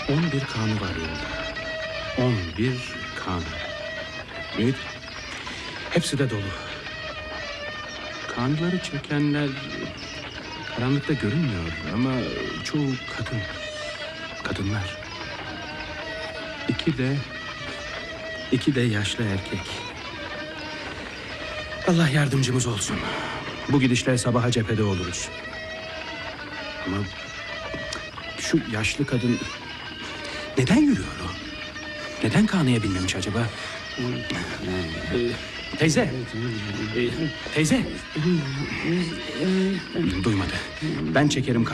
11 kanı var yolda. 11 kanı. Ümit, hepsi de dolu. Kanları çekenler karanlıkta görünmüyor ama çoğu kadın. Kadınlar. İki de yaşlı erkek. Allah yardımcımız olsun. Bu gidişle sabaha cephede oluruz. Ama şu yaşlı kadın neden yürüyor o? Neden kanıya binmemiş acaba? Teyze. Teyze. Duymadı. Ben çekerim